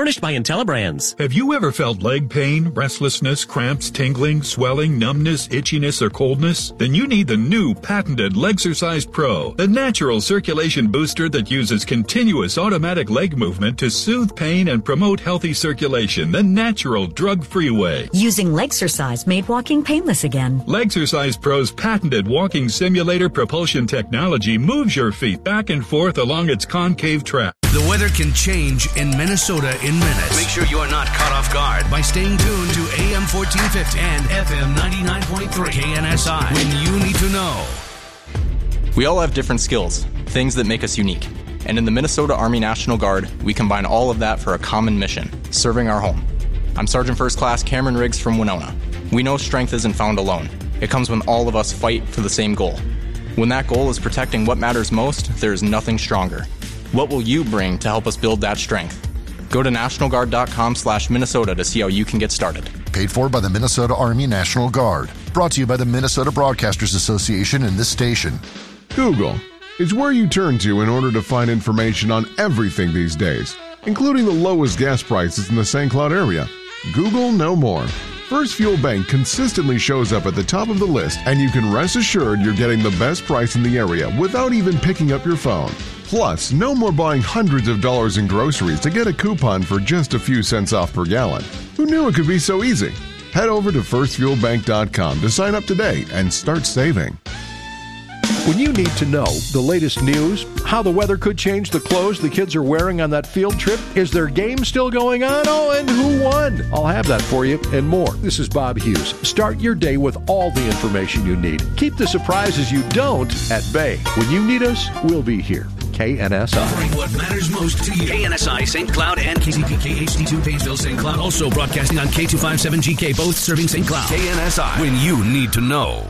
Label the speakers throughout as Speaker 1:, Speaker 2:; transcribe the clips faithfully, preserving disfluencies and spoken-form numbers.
Speaker 1: Furnished by IntelliBrands.
Speaker 2: Have you ever felt leg pain, restlessness, cramps, tingling, swelling, numbness, itchiness, or coldness? Then you need the new patented Legsercise Pro, the natural circulation booster that uses continuous automatic leg movement to soothe pain and promote healthy circulation the natural, drug-free way.
Speaker 3: Using Legsercise made walking painless again.
Speaker 2: Legsercise Pro's patented walking simulator propulsion technology moves your feet back and forth along its concave track.
Speaker 4: The weather can change in Minnesota in minutes.
Speaker 5: Make sure you are not caught off guard
Speaker 4: by staying tuned to A M fourteen fifty and F M ninety-nine point three K N S I when you need to know.
Speaker 6: We all have different skills, things that make us unique. And in the Minnesota Army National Guard, we combine all of that for a common mission, serving our home. I'm Sergeant First Class Cameron Riggs from Winona. We know strength isn't found alone. It comes when all of us fight for the same goal. When that goal is protecting what matters most, there is nothing stronger. What will you bring to help us build that strength? Go to nationalguard.com slash Minnesota to see how you can get started.
Speaker 7: Paid for by the Minnesota Army National Guard. Brought to you by the Minnesota Broadcasters Association and this station.
Speaker 8: Google is where you turn to in order to find information on everything these days, including the lowest gas prices in the Saint Cloud area. Google no more. First Fuel Bank consistently shows up at the top of the list, and you can rest assured you're getting the best price in the area without even picking up your phone. Plus, no more buying hundreds of dollars in groceries to get a coupon for just a few cents off per gallon. Who knew it could be so easy? Head over to first fuel bank dot com to sign up today and start saving.
Speaker 9: When you need to know the latest news, how the weather could change the clothes the kids are wearing on that field trip, is their game still going on? Oh, and who won? I'll have that for you and more. This is Bob Hughes. Start your day with all the information you need. Keep the surprises you don't at bay. When you need us, we'll be here. K N S I.
Speaker 4: Covering what matters most to you. K N S I, Saint Cloud, and K C P K H D two, Painesville, Saint Cloud. Also broadcasting on K two fifty-seven G K, both serving Saint Cloud. K N S I, when you need to know.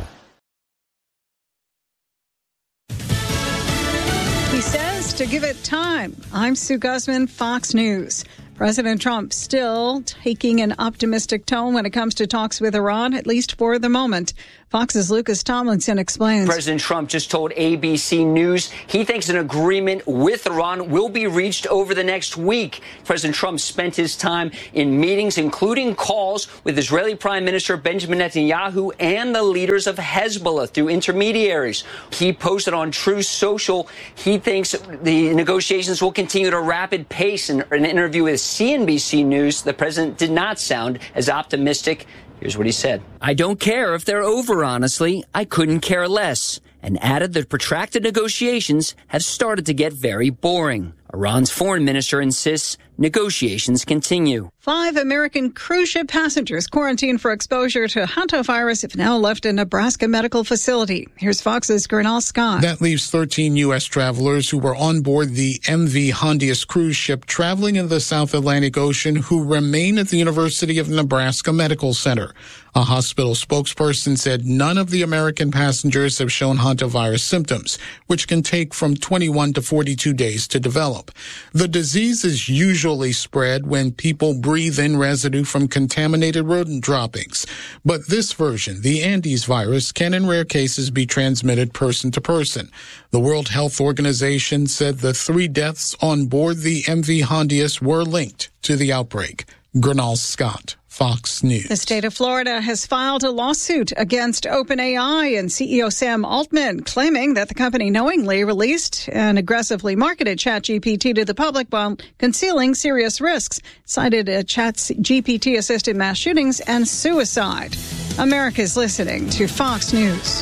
Speaker 10: He says to give it time. I'm Sue Guzman, Fox News. President Trump still taking an optimistic tone when it comes to talks with Iran, at least for the moment. Fox's Lucas Tomlinson explains.
Speaker 11: President Trump just told A B C News he thinks an agreement with Iran will be reached over the next week. President Trump spent his time in meetings, including calls with Israeli Prime Minister Benjamin Netanyahu and the leaders of Hezbollah through intermediaries. He posted on Truth Social he thinks the negotiations will continue at a rapid pace. In an interview with C N B C News, the president did not sound as optimistic. Here's what he said.
Speaker 12: I don't care if they're over, honestly. I couldn't care less. And added that protracted negotiations have started to get very boring. Iran's foreign minister insists negotiations continue.
Speaker 10: Five American cruise ship passengers quarantined for exposure to hantavirus have now left a Nebraska medical facility. Here's Fox's Gernal Scott.
Speaker 13: That leaves thirteen U S travelers who were on board the M V Hondius cruise ship traveling in the South Atlantic Ocean who remain at the University of Nebraska Medical Center. A hospital spokesperson said none of the American passengers have shown hantavirus symptoms, which can take from twenty-one to forty-two days to develop. The disease is usually spread when people breathe in residue from contaminated rodent droppings. But this version, the Andes virus, can in rare cases be transmitted person to person. The World Health Organization said the three deaths on board the M V Hondius were linked to the outbreak. Gernal Scott, Fox News.
Speaker 10: The state of Florida has filed a lawsuit against OpenAI and C E O Sam Altman, claiming that the company knowingly released and aggressively marketed ChatGPT to the public while concealing serious risks, cited a ChatGPT-assisted mass shootings and suicide. America's listening to Fox News.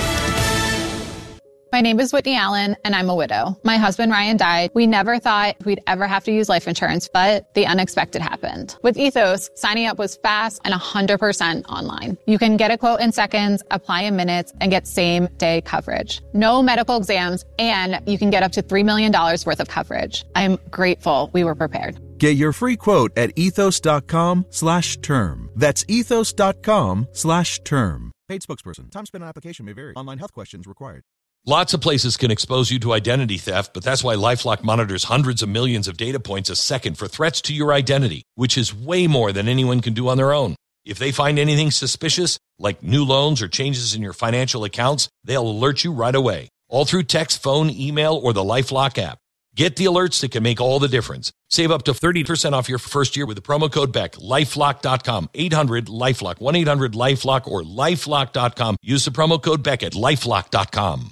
Speaker 14: My name is Whitney Allen, and I'm a widow. My husband, Ryan, died. We never thought we'd ever have to use life insurance, but the unexpected happened. With Ethos, signing up was fast and one hundred percent online. You can get a quote in seconds, apply in minutes, and get same-day coverage. No medical exams, and you can get up to three million dollars worth of coverage. I'm grateful we were prepared.
Speaker 15: Get your free quote at ethos.com slash term. That's ethos.com slash term. Paid spokesperson. Time spent on application may vary. Online health questions required.
Speaker 16: Lots of places can expose you to identity theft, but that's why LifeLock monitors hundreds of millions of data points a second for threats to your identity, which is way more than anyone can do on their own. If they find anything suspicious, like new loans or changes in your financial accounts, they'll alert you right away, all through text, phone, email, or the LifeLock app. Get the alerts that can make all the difference. Save up to thirty percent off your first year with the promo code Beck. LifeLock dot com. eight hundred LifeLock. one eight hundred LifeLock or LifeLock dot com. Use the promo code Beck at LifeLock dot com.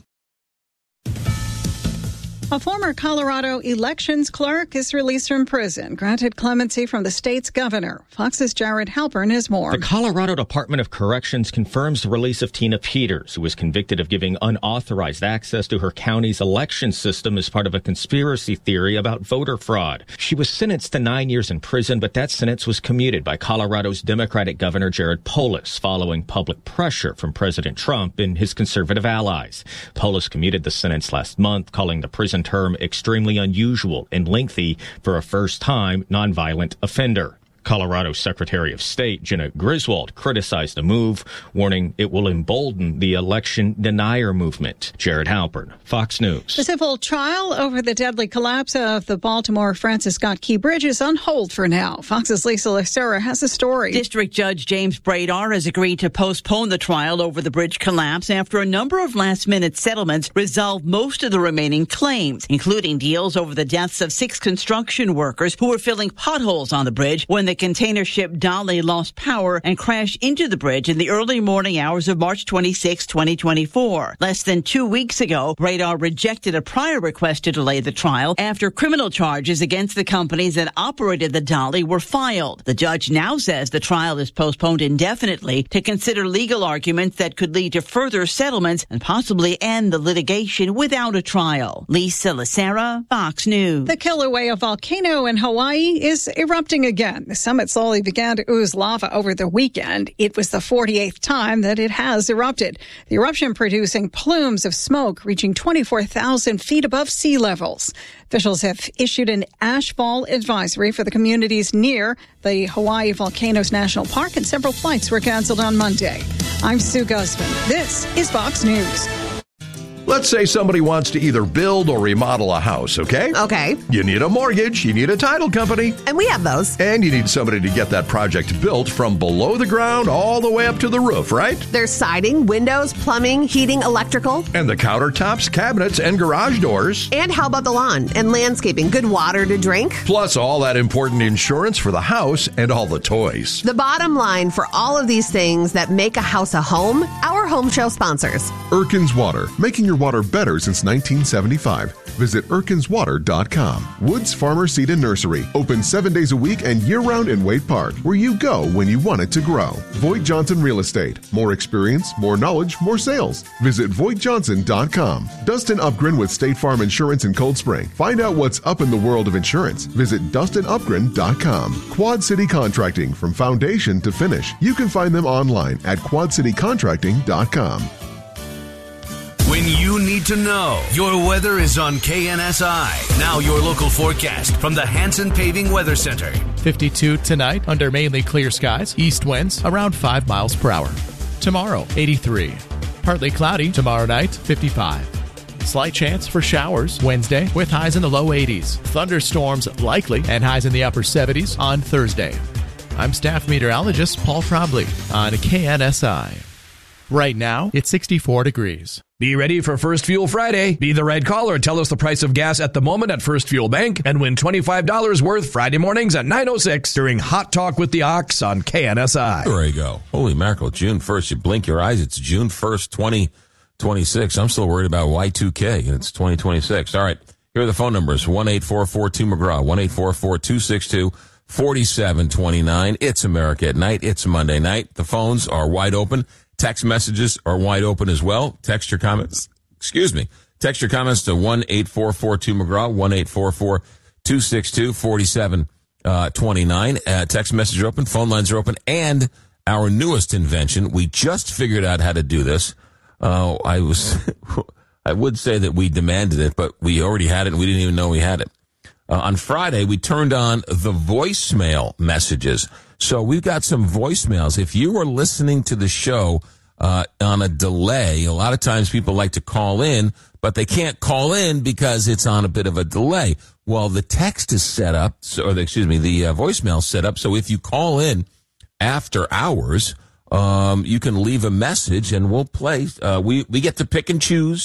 Speaker 10: A former Colorado elections clerk is released from prison, granted clemency from the state's governor. Fox's Jared Halpern has more.
Speaker 1: The Colorado Department of Corrections confirms the release of Tina Peters, who was convicted of giving unauthorized access to her county's election system as part of a conspiracy theory about voter fraud. She was sentenced to nine years in prison, but that sentence was commuted by Colorado's Democratic Governor Jared Polis following public pressure from President Trump and his conservative allies. Polis commuted the sentence last month, calling the prison term extremely unusual and lengthy for a first-time nonviolent offender. Colorado Secretary of State Jenna Griswold criticized the move, warning it will embolden the election denier movement. Jared Halpern, Fox News.
Speaker 10: The civil trial over the deadly collapse of the Baltimore Francis Scott Key Bridge is on hold for now. Fox's Lisa Lacera has a story.
Speaker 17: District Judge James Bradar has agreed to postpone the trial over the bridge collapse after a number of last-minute settlements resolved most of the remaining claims, including deals over the deaths of six construction workers who were filling potholes on the bridge when the container ship Dolly lost power and crashed into the bridge in the early morning hours of March twenty-sixth, twenty twenty-four. Less than two weeks ago, Bradar rejected a prior request to delay the trial after criminal charges against the companies that operated the Dolly were filed. The judge now says the trial is postponed indefinitely to consider legal arguments that could lead to further settlements and possibly end the litigation without a trial. Lisa Lacera, Fox News.
Speaker 10: The Kilauea volcano in Hawaii is erupting again. The summit slowly began to ooze lava over the weekend. It was the forty-eighth time that it has erupted. The eruption producing plumes of smoke reaching twenty-four thousand feet above sea levels. Officials have issued an ashfall advisory for the communities near the Hawaii Volcanoes National Park, and several flights were canceled on Monday. I'm Sue Guzman. This is Fox News.
Speaker 9: Let's say somebody wants to either build or remodel a house, okay?
Speaker 18: Okay.
Speaker 9: You need a mortgage, you need a title company.
Speaker 18: And we have those.
Speaker 9: And you need somebody to get that project built from below the ground all the way up to the roof, right?
Speaker 18: There's siding, windows, plumbing, heating, electrical.
Speaker 9: And the countertops, cabinets, and garage doors.
Speaker 18: And how about the lawn and landscaping? Good water to drink.
Speaker 9: Plus all that important insurance for the house and all the toys.
Speaker 18: The bottom line for all of these things that make a house a home, our home show sponsors.
Speaker 8: Erkins Water, making your water better since nineteen seventy-five. Visit erkins water dot com. Woods Farmer Seed and Nursery, open seven days a week and year-round in Wade Park, where you go when you want it to grow. Voigt Johnson Real Estate, more experience, more knowledge, more sales. Visit voigt johnson dot com. Dustin Upgren with State Farm Insurance in Cold Spring. Find out what's up in the world of insurance. Visit dustin upgren dot com. Quad City Contracting, from foundation to finish. You can find them online at quad city contracting dot com.
Speaker 4: When you need to know, your weather is on K N S I. Now your local forecast from the Hanson Paving Weather Center.
Speaker 19: fifty-two tonight under mainly clear skies. East winds around five miles per hour. Tomorrow, eighty-three. Partly cloudy tomorrow night, fifty-five. Slight chance for showers Wednesday with highs in the low eighties. Thunderstorms likely and highs in the upper seventies on Thursday. I'm staff meteorologist Paul Trombley on K N S I. Right now, it's sixty-four degrees.
Speaker 20: Be ready for First Fuel Friday. Be the right caller and tell us the price of gas at the moment at First Fuel Bank and win twenty-five dollars worth Friday mornings at nine oh six during Hot Talk with the Ox on K N S I.
Speaker 21: There you go. Holy mackerel, June first. You blink your eyes, it's June first, twenty twenty-six. I'm still worried about Y two K, and it's twenty twenty-six. All right, here are the phone numbers. one eight four four two McGraw, one eight four four two six two four seven two nine. It's America at Night. It's Monday night. The phones are wide open. Text messages are wide open as well. Text your comments. Excuse me. Text your comments to one eight four four two McGraw, one eight four four two six two four seven two nine. Uh, text message are open. Phone lines are open. And our newest invention, we just figured out how to do this. Uh, I was, I would say that we demanded it, but we already had it and we didn't even know we had it. Uh, on Friday, we turned on the voicemail messages. So we've got some voicemails. If you are listening to the show uh, on a delay, a lot of times people like to call in, but they can't call in because it's on a bit of a delay. Well, the text is set up, so, or the, excuse me, the uh, voicemail is set up. So if you call in after hours, um, you can leave a message and we'll play. Uh, we, we get to pick and choose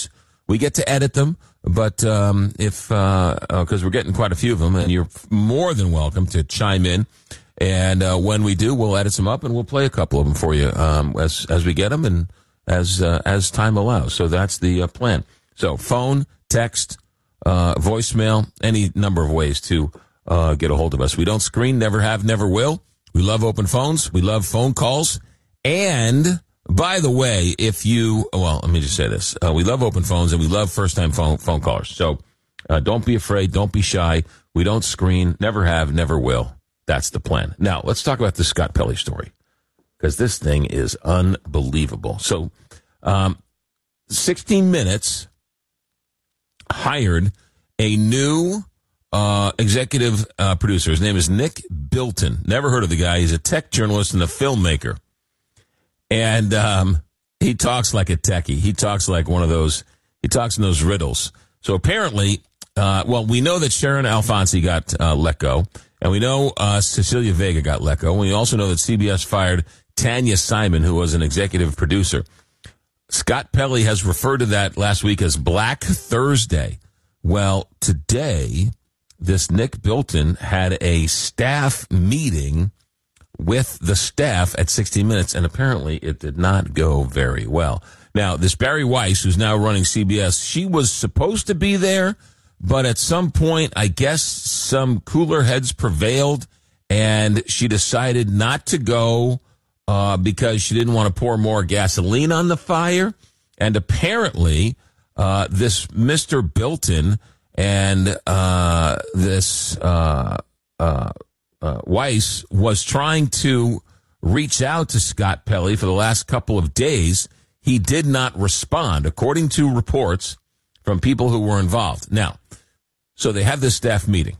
Speaker 21: We get to edit them, but um, if uh, uh 'cause we're getting quite a few of them, and you're more than welcome to chime in. And uh, when we do, we'll edit some up, and we'll play a couple of them for you um, as as we get them and as uh, as time allows. So that's the uh, plan. So phone, text, uh, voicemail, any number of ways to uh, get a hold of us. We don't screen, never have, never will. We love open phones. We love phone calls. And by the way, if you, well, let me just say this. Uh, we love open phones, and we love first-time phone, phone callers. So uh, don't be afraid. Don't be shy. We don't screen, never have, never will. That's the plan. Now, let's talk about the Scott Pelley story, because this thing is unbelievable. So um, sixty minutes hired a new uh, executive uh, producer. His name is Nick Bilton. Never heard of the guy. He's a tech journalist and a filmmaker. And um, he talks like a techie. He talks like one of those, he talks in those riddles. So apparently, uh, well, we know that Sharon Alfonsi got uh, let go. And we know uh, Cecilia Vega got let go. We also know that C B S fired Tanya Simon, who was an executive producer. Scott Pelley has referred to that last week as Black Thursday. Well, today, this Nick Bilton had a staff meeting with the staff at sixty minutes, and apparently it did not go very well. Now, this Barry Weiss, who's now running C B S, she was supposed to be there, but at some point, I guess some cooler heads prevailed, and she decided not to go uh, because she didn't want to pour more gasoline on the fire. And apparently, uh, this Mister Bilton and uh, this uh, uh, uh, Weiss was trying to reach out to Scott Pelley for the last couple of days. He did not respond, according to reports from people who were involved. Now, so they have this staff meeting,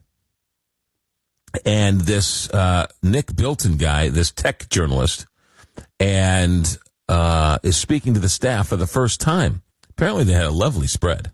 Speaker 21: and this uh, Nick Bilton guy, this tech journalist, and uh, is speaking to the staff for the first time. Apparently they had a lovely spread.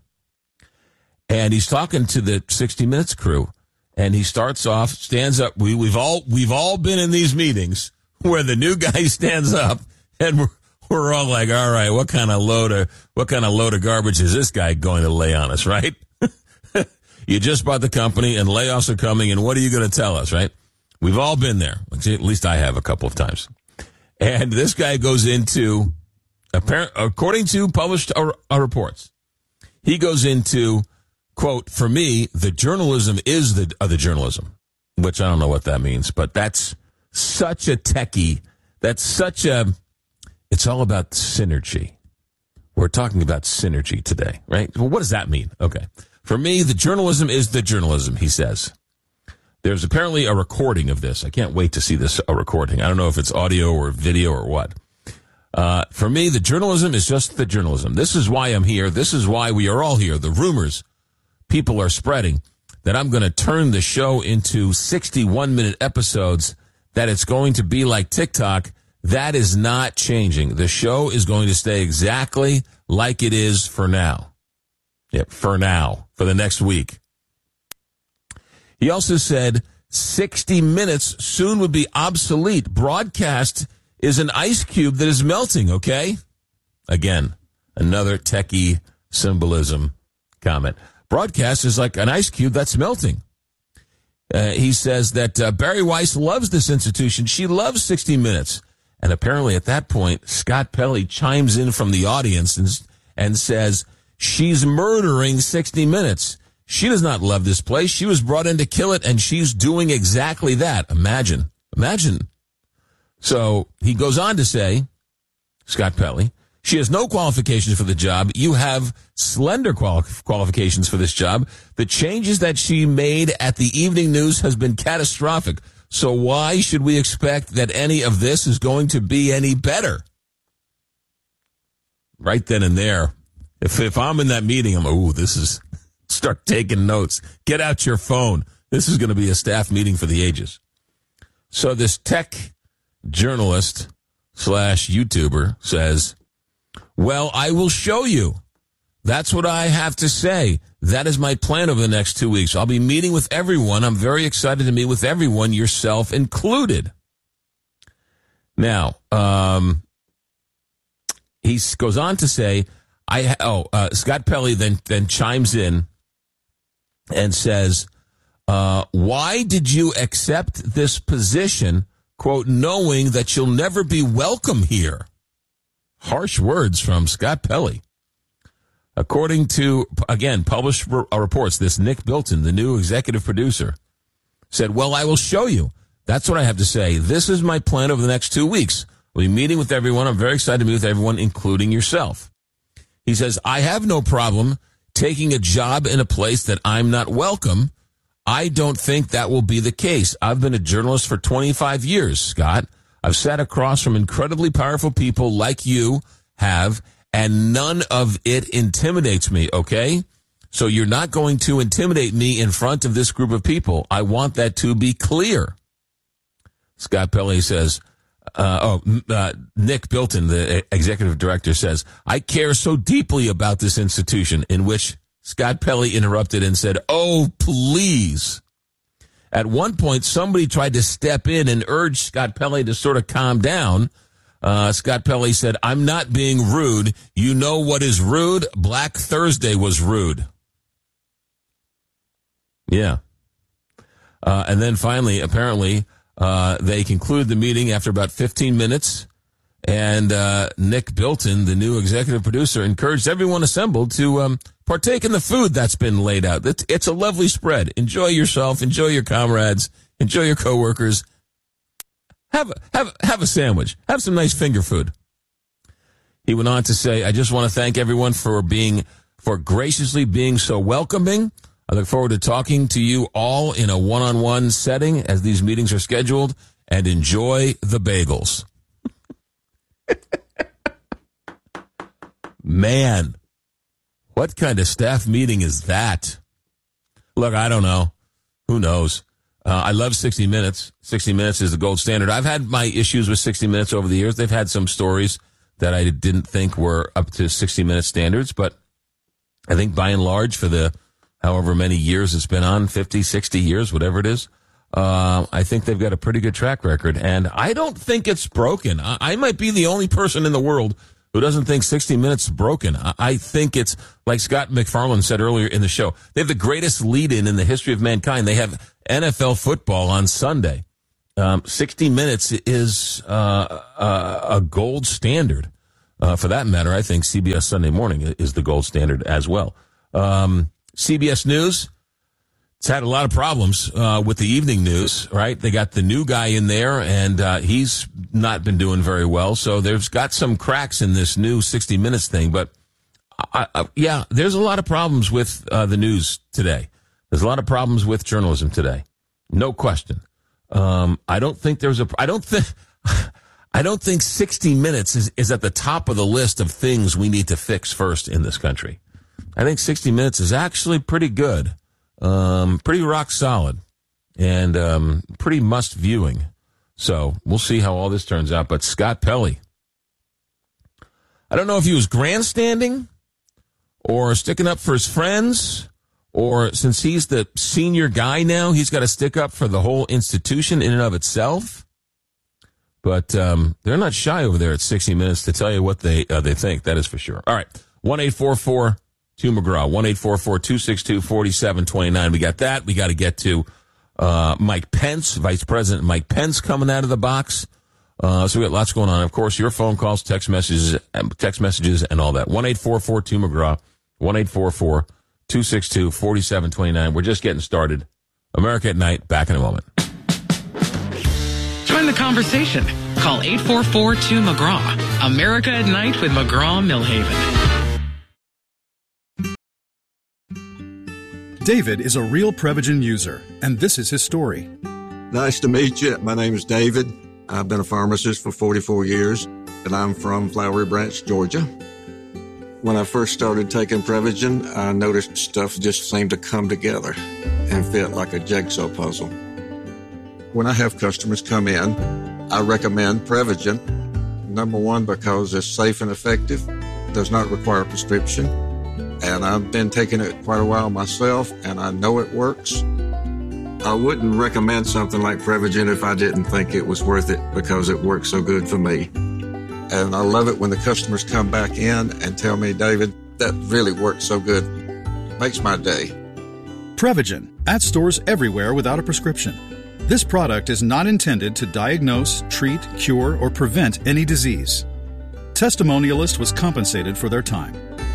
Speaker 21: And he's talking to the sixty minutes crew, and he starts off, stands up. We, we've all we've all been in these meetings where the new guy stands up, and we're we're all like, all right, what kind of load of what kind of load of garbage is this guy going to lay on us, right? You just bought the company, and layoffs are coming, and what are you going to tell us, right? We've all been there. At least I have a couple of times. And this guy goes into, according to published reports, he goes into, quote, for me, the journalism is the uh, the journalism, which I don't know what that means, but that's such a techie. That's such a, it's all about synergy. We're talking about synergy today, right? Well, what does that mean? Okay. For me, the journalism is the journalism, he says. There's apparently a recording of this. I can't wait to see this a recording. I don't know if it's audio or video or what. Uh, for me, the journalism is just the journalism. This is why I'm here. This is why we are all here. The rumors people are spreading that I'm going to turn the show into sixty-one minute episodes, that it's going to be like TikTok. That is not changing. The show is going to stay exactly like it is for now. Yep, for now, for the next week. He also said sixty minutes soon would be obsolete. Broadcast is an ice cube that is melting, okay? Again, another techie symbolism comment. Broadcast is like an ice cube that's melting. Uh, he says that uh, Barry Weiss loves this institution. She loves sixty minutes. And apparently at that point, Scott Pelley chimes in from the audience and, and says, she's murdering sixty minutes. She does not love this place. She was brought in to kill it, and she's doing exactly that. Imagine. Imagine. So he goes on to say, Scott Pelley, she has no qualifications for the job. You have slender quali- qualifications for this job. The changes that she made at the evening news has been catastrophic. So why should we expect that any of this is going to be any better? Right then and there. If if I'm in that meeting, I'm like, ooh, this is, start taking notes. Get out your phone. This is going to be a staff meeting for the ages. So this tech journalist slash YouTuber says, well, I will show you. That's what I have to say. That is my plan over the next two weeks. I'll be meeting with everyone. I'm very excited to meet with everyone, yourself included. Now, um, he goes on to say, I oh uh, Scott Pelley then then chimes in and says, uh, "Why did you accept this position? Quote, knowing that you'll never be welcome here." Harsh words from Scott Pelley. According to, again, published re- reports, this Nick Bilton, the new executive producer, said, well, I will show you. That's what I have to say. This is my plan over the next two weeks. We'll be meeting with everyone. I'm very excited to meet with everyone, including yourself. He says, I have no problem taking a job in a place that I'm not welcome. I don't think that will be the case. I've been a journalist for twenty-five years, Scott. I've sat across from incredibly powerful people like you have, and none of it intimidates me, okay? So you're not going to intimidate me in front of this group of people. I want that to be clear. Scott Pelley says, uh, oh, uh, Nick Bilton, the executive director, says, I care so deeply about this institution, in which Scott Pelley interrupted and said, oh, please. At one point, somebody tried to step in and urge Scott Pelley to sort of calm down. Uh, Scott Pelley said, I'm not being rude. You know what is rude? Black Thursday was rude. Yeah. Uh, and then finally, apparently, uh, they conclude the meeting after about fifteen minutes. And uh, Nick Bilton, the new executive producer, encouraged everyone assembled to um, partake in the food that's been laid out. It's, it's a lovely spread. Enjoy yourself. Enjoy your comrades. Enjoy your coworkers. Have a, have, have a sandwich. Have some nice finger food. He went on to say, I just want to thank everyone for being, for graciously being so welcoming. I look forward to talking to you all in a one-on-one setting as these meetings are scheduled, and enjoy the bagels. Man, what kind of staff meeting is that? Look, I don't know. Who knows? Uh, I love sixty minutes. sixty minutes is the gold standard. I've had my issues with sixty minutes over the years. They've had some stories that I didn't think were up to sixty minute standards, but I think by and large, for the however many years it's been on, fifty, sixty years, whatever it is, uh, I think they've got a pretty good track record, and I don't think it's broken. I, I might be the only person in the world who doesn't think sixty minutes is broken. I, I think it's, like Scott McFarland said earlier in the show, they have the greatest lead-in in the history of mankind. They have N F L football on Sunday. Um, sixty minutes is uh, uh, a gold standard. Uh, for that matter, I think C B S Sunday Morning is the gold standard as well. Um, C B S News, it's had a lot of problems uh, with the evening news, right? They got the new guy in there, and uh, he's not been doing very well. So there's got some cracks in this new sixty minutes thing. But, I, I, yeah, there's a lot of problems with uh, the news today. There's a lot of problems with journalism today. No question. Um, I don't think there's a, I don't think, I don't think sixty minutes is, is at the top of the list of things we need to fix first in this country. I think sixty minutes is actually pretty good, um, pretty rock solid, and um, pretty must viewing. So we'll see how all this turns out. But Scott Pelley, I don't know if he was grandstanding or sticking up for his friends, or since he's the senior guy now, he's got to stick up for the whole institution in and of itself. But um, they're not shy over there at sixty minutes to tell you what they uh, they think. That is for sure. All right, one eight four four two McGraw, one eight four four two six two four seven two nine. We got that. We got to get to uh, Mike Pence, Vice President Mike Pence coming out of the box. Uh, so we got lots going on. Of course, your phone calls, text messages, text messages, and all that. one eight four four two McGraw, one eight four four two six two four seven two nine. We're just getting started. America at Night. Back in a moment.
Speaker 3: Join the conversation. Call eight four four two McGraw. America at Night with McGraw Millhaven.
Speaker 22: David is a real Prevagen user, and this is his story.
Speaker 23: Nice to meet you. My name is David. I've been a pharmacist for forty-four years, and I'm from Flowery Branch, Georgia. When I first started taking Prevagen, I noticed stuff just seemed to come together and fit like a jigsaw puzzle. When I have customers come in, I recommend Prevagen. Number one, because it's safe and effective, does not require a prescription, and I've been taking it quite a while myself, and I know it works. I wouldn't recommend something like Prevagen if I didn't think it was worth it, because it works so good for me. And I love it when the customers come back in and tell me, David, that really works so good. Makes my day.
Speaker 22: Prevagen, at stores everywhere without a prescription. This product is not intended to diagnose, treat, cure, or prevent any disease. Testimonialist was compensated for their time.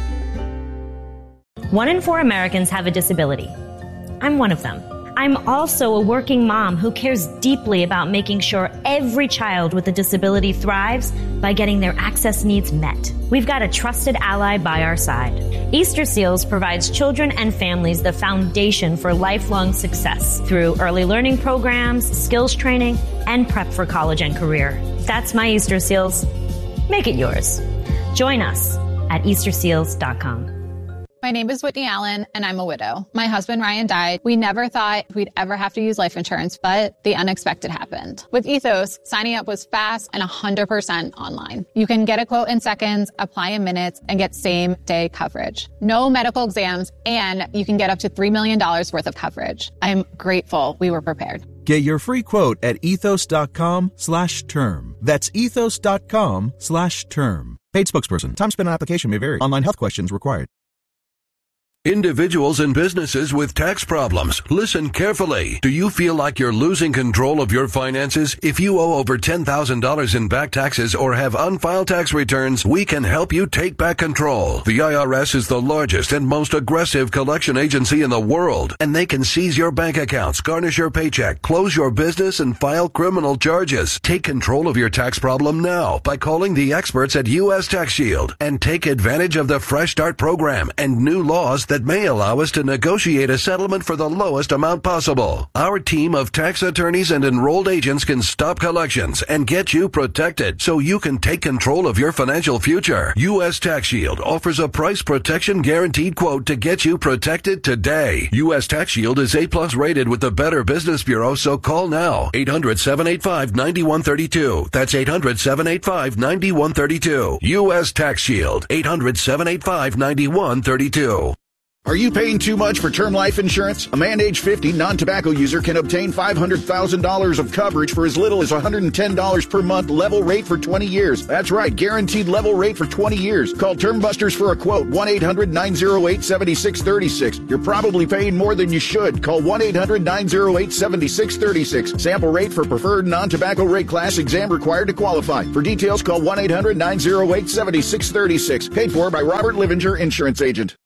Speaker 2: One in four Americans have a disability. I'm one of them. I'm also a working mom who cares deeply about making sure every child with a disability thrives by getting their access needs met. We've got a trusted ally by our side. Easter Seals provides children and families the foundation for lifelong success through early learning programs, skills training, and prep for college and career. That's my Easter Seals. Make it yours. Join us at Easter Seals dot com.
Speaker 14: My name is Whitney Allen, and I'm a widow. My husband, Ryan, died. We never thought we'd ever have to use life insurance, but the unexpected happened. With Ethos, signing up was fast and one hundred percent online. You can get a quote in seconds, apply in minutes, and get same-day coverage. No medical exams, and you can get up to three million dollars worth of coverage. I'm grateful we were prepared.
Speaker 15: Get your free quote at ethos.com slash term. That's ethos.com slash term. Paid spokesperson. Time spent on application may vary. Online health questions required.
Speaker 5: Individuals and businesses with tax problems, listen carefully. Do you feel like you're losing control of your finances? If you owe over ten thousand dollars in back taxes or have unfiled tax returns, we can help you take back control. The I R S is the largest and most aggressive collection agency in the world, and they can seize your bank accounts, garnish your paycheck, close your business, and file criminal charges. Take control of your tax problem now by calling the experts at U S Tax Shield and take advantage of the Fresh Start program and new laws that that may allow us to negotiate a settlement for the lowest amount possible. Our team of tax attorneys and enrolled agents can stop collections and get you protected so you can take control of your financial future. U S Tax Shield offers a price protection guaranteed quote to get you protected today. U S Tax Shield is A plus rated with the Better Business Bureau, so call now. eight hundred, seven eight five, nine one three two. That's eight hundred, seven eight five, nine one three two. U S Tax Shield. eight hundred, seven eight five, nine one three two.
Speaker 6: Are you paying too much for term life insurance? A man age fifty non-tobacco user can obtain five hundred thousand dollars of coverage for as little as one hundred ten dollars per month, level rate for twenty years. That's right, guaranteed level rate for twenty years. Call Term Busters for a quote, one eight hundred, nine oh eight, seven six three six. You're probably paying more than you should. Call one eight hundred, nine oh eight, seven six three six. Sample rate for preferred non-tobacco rate class, exam required to qualify. For details, call one eight hundred, nine oh eight, seven six three six. Paid for by Robert Livinger, Insurance Agent.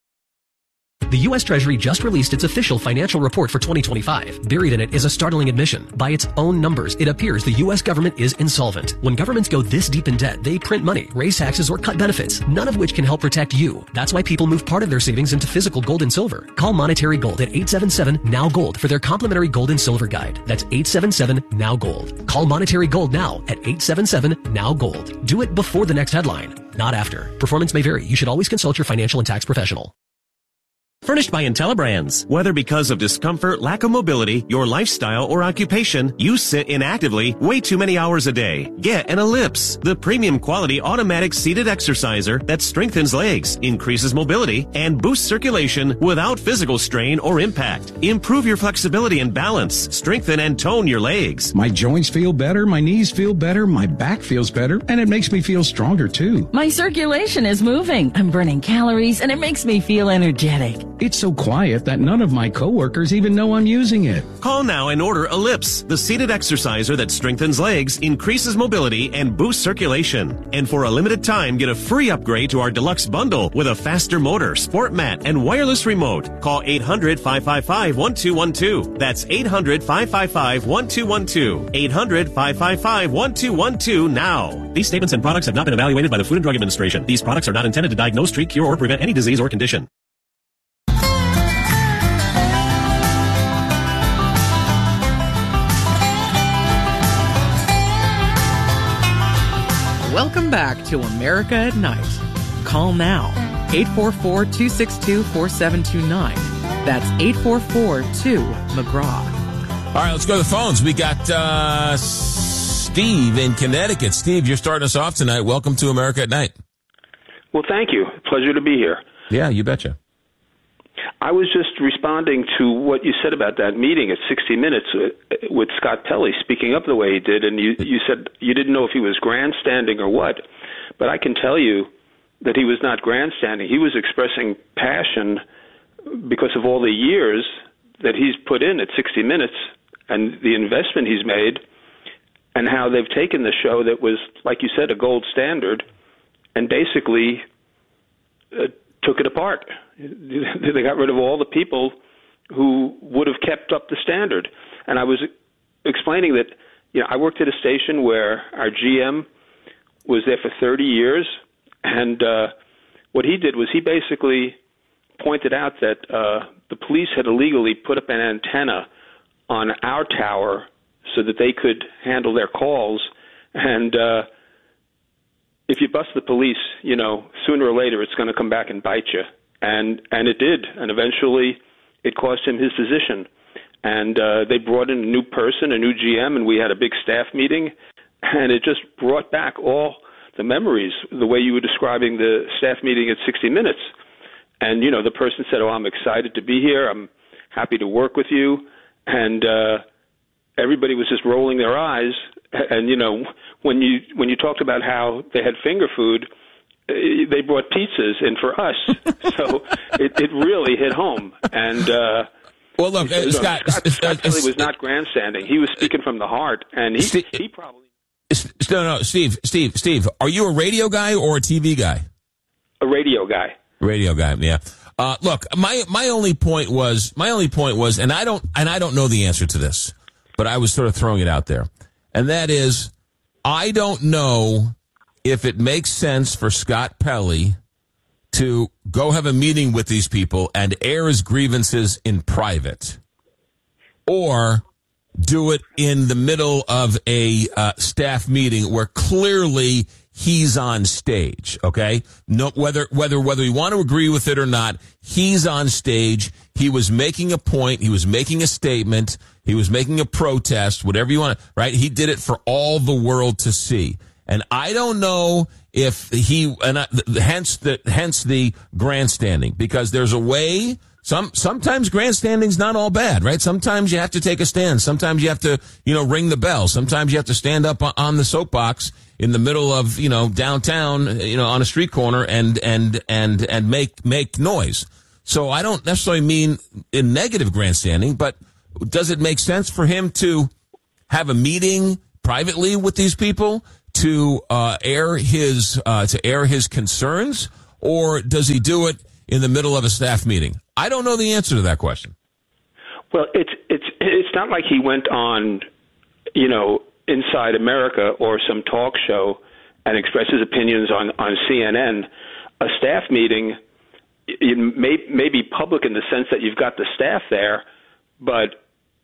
Speaker 24: The U S Treasury just released its official financial report for twenty twenty-five. Buried in it is a startling admission. By its own numbers, it appears the U S government is insolvent. When governments go this deep in debt, they print money, raise taxes, or cut benefits, none of which can help protect you. That's why people move part of their savings into physical gold and silver. Call Monetary Gold at eight seven seven, N O W Gold for their complimentary gold and silver guide. That's eight seven seven, N O W Gold. Call Monetary Gold now at eight seven seven, N O W Gold. Do it before the next headline, not after. Performance may vary. You should always consult your financial and tax professional.
Speaker 25: Furnished by IntelliBrands. Whether because of discomfort, lack of mobility, your lifestyle, or occupation, you sit inactively way too many hours a day. Get an Ellipse, the premium quality automatic seated exerciser that strengthens legs, increases mobility, and boosts circulation without physical strain or impact. Improve your flexibility and balance. Strengthen and tone your legs.
Speaker 26: My joints feel better, my knees feel better, my back feels better, and it makes me feel stronger too.
Speaker 27: My circulation is moving. I'm burning calories, and it makes me feel energetic.
Speaker 26: It's so quiet that none of my coworkers even know I'm using it.
Speaker 25: Call now and order Ellipse, the seated exerciser that strengthens legs, increases mobility, and boosts circulation. And for a limited time, get a free upgrade to our deluxe bundle with a faster motor, sport mat, and wireless remote. Call eight hundred, five five five, one two one two. That's eight hundred, five five five, one two one two. eight hundred, five five five, one two one two now. These statements and products have not been evaluated by the Food and Drug Administration. These products are not intended to diagnose, treat, cure, or prevent any disease or condition.
Speaker 3: Welcome back to America at Night. Call now, eight four four, two six two, four seven two nine. That's eight four four, two, McGraw.
Speaker 21: All right, let's go to the phones. We got uh, Steve in Connecticut. Steve, you're starting us off tonight. Welcome to America at Night.
Speaker 28: Well, thank you. Pleasure to be here.
Speaker 21: Yeah, you betcha.
Speaker 28: I was just responding to what you said about that meeting at sixty minutes with Scott Pelley speaking up the way he did, and you, you said you didn't know if he was grandstanding or what. But I can tell you that he was not grandstanding. He was expressing passion because of all the years that he's put in at sixty minutes and the investment he's made, and how they've taken the show that was, like you said, a gold standard, and basically uh, took it apart. They got rid of all the people who would have kept up the standard. And I was explaining that, you know, I worked at a station where our G M was there for thirty years, and uh, what he did was he basically pointed out that uh, the police had illegally put up an antenna on our tower so that they could handle their calls. And uh, if you bust the police, you know, sooner or later it's going to come back and bite you. And and it did. And eventually it cost him his position. And uh, they brought in a new person, a new G M, and we had a big staff meeting. And it just brought back all the memories, the way you were describing the staff meeting at sixty minutes. And, you know, the person said, oh, I'm excited to be here. I'm happy to work with you. And uh, everybody was just rolling their eyes. And, you know, when you when you talked about how they had finger food, they brought pizzas in for us. So it, it really hit home. And uh,
Speaker 21: well, look, uh, Scott,
Speaker 28: Scott,
Speaker 21: uh,
Speaker 28: Scott
Speaker 21: uh,
Speaker 28: Kelly was not grandstanding. He was speaking from the heart, and he
Speaker 21: Steve,
Speaker 28: he probably
Speaker 21: no, no, Steve, Steve, Steve. Are you a radio guy or a T V guy?
Speaker 28: A radio guy.
Speaker 21: Radio guy, yeah. Uh, look, my my only point was my only point was, and I don't and I don't know the answer to this, but I was sort of throwing it out there, and that is, I don't know if it makes sense for Scott Pelley to go have a meeting with these people and air his grievances in private, or do it in the middle of a uh, staff meeting where clearly he's on stage. Okay, no, whether whether whether you want to agree with it or not, he's on stage. He was making a point. He was making a statement. He was making a protest. Whatever you want, right? He did it for all the world to see. And I don't know if he, and I, hence the hence the grandstanding, because there's a way. Some sometimes grandstanding's not all bad, right? Sometimes you have to take a stand. Sometimes you have to, you know, ring the bell. Sometimes you have to stand up on the soapbox in the middle of, you know, downtown, you know, on a street corner and and and and make make noise. So I don't necessarily mean in negative grandstanding, but does it make sense for him to have a meeting privately with these people to uh, air his uh, to air his concerns, or does he do it in the middle of a staff meeting? I don't know the answer to that question.
Speaker 28: Well, it's it's it's not like he went on, you know, Inside America or some talk show and expressed his opinions on, on C N N. A staff meeting, it may may be public in the sense that you've got the staff there, but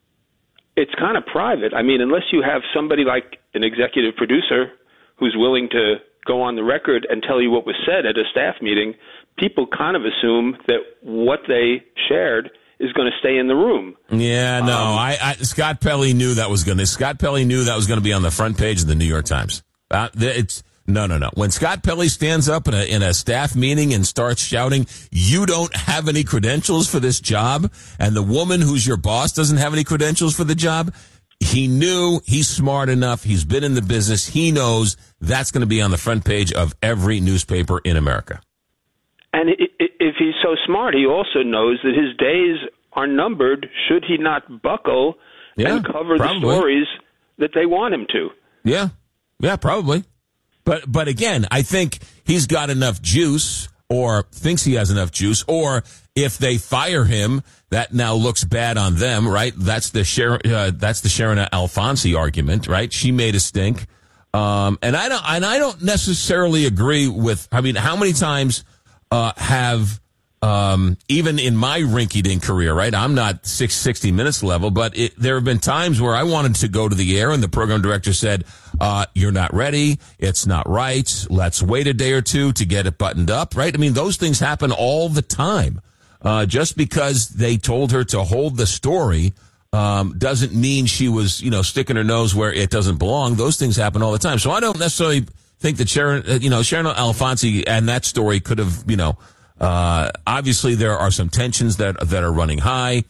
Speaker 28: it's kind of private. I mean, unless you have somebody like an executive producer who's willing to go on the record and tell you what was said at a staff meeting, people kind of assume that what they shared is going to stay in the room.
Speaker 21: Yeah, no,
Speaker 28: um,
Speaker 21: I, I Scott Pelley knew that was going to. Scott Pelley knew that was going to be on the front page of the New York Times. Uh, it's no, no, no. When Scott Pelley stands up in a in a staff meeting and starts shouting, "You don't have any credentials for this job," and the woman who's your boss doesn't have any credentials for the job, he knew. He's smart enough. He's been in the business. He knows that's going to be on the front page of every newspaper in America.
Speaker 28: And if he's so smart, he also knows that his days are numbered should he not buckle
Speaker 21: yeah,
Speaker 28: and cover
Speaker 21: probably.
Speaker 28: the stories that they want him to.
Speaker 21: Yeah, yeah, probably. But but again, I think he's got enough juice, or thinks he has enough juice, or if they fire him, that now looks bad on them, right? That's the Sharon, uh, that's the Sharon Alfonsi argument, right? She made a stink, um, and I don't and I don't necessarily agree with. I mean, how many times uh, have um, even in my rinky-dink career, right? I'm not six, sixty minutes level, but it, there have been times where I wanted to go to the air and the program director said, uh, you're not ready. It's not right. Let's wait a day or two to get it buttoned up, right? I mean, those things happen all the time. Uh, just because they told her to hold the story, um, doesn't mean she was, you know, sticking her nose where it doesn't belong. Those things happen all the time. So I don't necessarily think that Sharon, uh, you know, Sharon Alfonsi and that story could have, you know, Uh, obviously there are some tensions that, that are running high.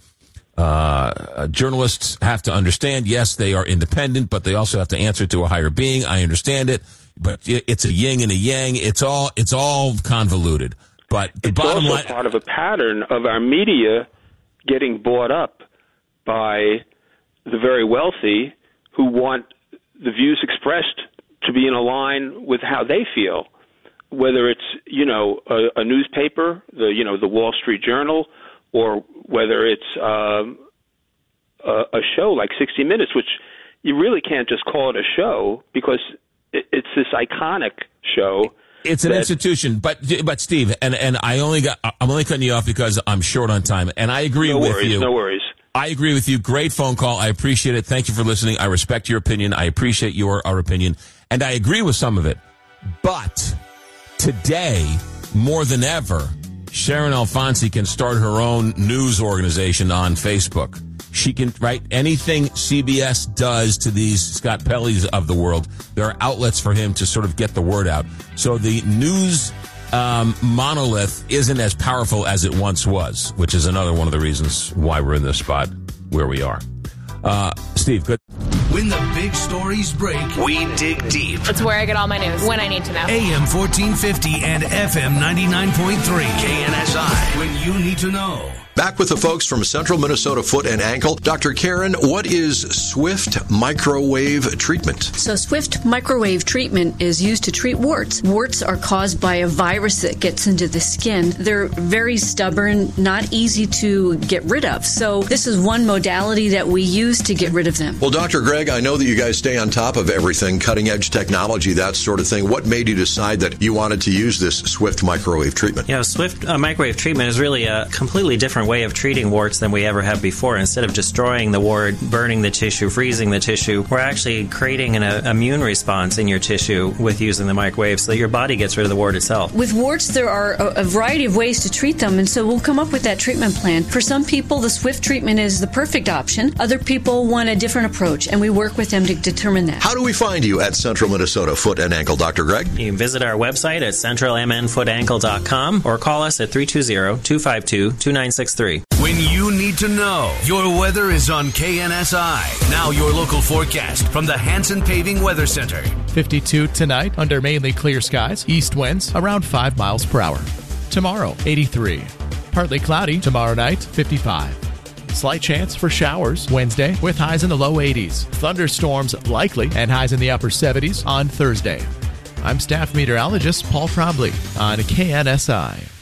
Speaker 21: Uh, journalists have to understand, yes, they are independent, but they also have to answer to a higher being. I understand it. but it's a yin and a yang. It's all it's all convoluted. But the
Speaker 28: it's
Speaker 21: bottom
Speaker 28: also
Speaker 21: line,
Speaker 28: part of a pattern of our media getting bought up by the very wealthy who want the views expressed to be in a line with how they feel. Whether it's, you know, a, a newspaper, the you know the Wall Street Journal, or whether it's um, a, a show like sixty minutes, which you really can't just call it a show because it, it's this iconic show.
Speaker 21: it's an
Speaker 28: that,
Speaker 21: institution. But but Steve, and and I only got I'm only cutting you off because I'm short on time, and I agree
Speaker 28: no
Speaker 21: with
Speaker 28: worries,
Speaker 21: you.
Speaker 28: No worries.
Speaker 21: I agree with you. Great phone call. I appreciate it. Thank you for listening. I respect your opinion. I appreciate your our opinion, and I agree with some of it. But today, more than ever, Sharon Alfonsi can start her own news organization on Facebook. She can write anything C B S does to these Scott Pelley's of the world. There are outlets for him to sort of get the word out. So the news um, monolith isn't as powerful as it once was, which is another one of the reasons why we're in this spot where we are. Uh, Steve, good.
Speaker 4: When the big stories break, we dig deep.
Speaker 1: It's where I get all my news, when I need to know.
Speaker 4: A M fourteen fifty and F M ninety-nine point three. K N S I. When you need to know.
Speaker 7: Back with the folks from Central Minnesota Foot and Ankle. Doctor Karen, what is Swift microwave treatment?
Speaker 10: So Swift microwave treatment is used to treat warts. Warts are caused by a virus that gets into the skin. They're very stubborn, not easy to get rid of. So this is one modality that we use to get rid of them.
Speaker 7: Well, Doctor Greg, I know that you guys stay on top of everything, cutting edge technology, that sort of thing. What made you decide that you wanted to use this Swift microwave treatment?
Speaker 11: Yeah, Swift uh, microwave treatment is really a completely different way of treating warts than we ever have before. Instead of destroying the wart, burning the tissue, freezing the tissue, we're actually creating an uh, immune response in your tissue with using the microwave so that your body gets rid of the wart itself.
Speaker 10: With warts, there are a, a variety of ways to treat them, and so we'll come up with that treatment plan. For some people, the Swift treatment is the perfect option. Other people want a different approach, and we work with them to determine that.
Speaker 7: How do we find you at Central Minnesota Foot and Ankle, Doctor Greg?
Speaker 11: You can visit our website at central m n foot ankle dot com or call us at three two zero, two five two, two nine six three.
Speaker 4: When you need to know, your weather is on K N S I. Now your local forecast from the Hanson Paving Weather Center.
Speaker 19: fifty-two tonight under mainly clear skies. East winds around five miles per hour. Tomorrow, eighty-three. Partly cloudy. Tomorrow night, fifty-five. Slight chance for showers Wednesday with highs in the low eighties. Thunderstorms likely and highs in the upper seventies on Thursday. I'm staff meteorologist Paul Trombley on K N S I.